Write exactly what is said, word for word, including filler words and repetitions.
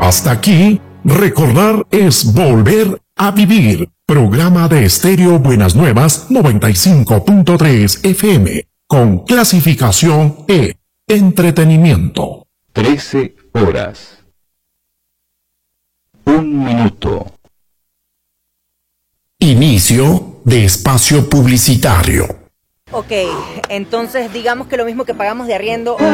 Hasta aquí, recordar es volver a vivir. Programa de Estéreo Buenas Nuevas noventa y cinco punto tres F M con clasificación E, entretenimiento. trece horas. Un minuto. Inicio de espacio publicitario. Ok, entonces digamos que lo mismo que pagamos de arriendo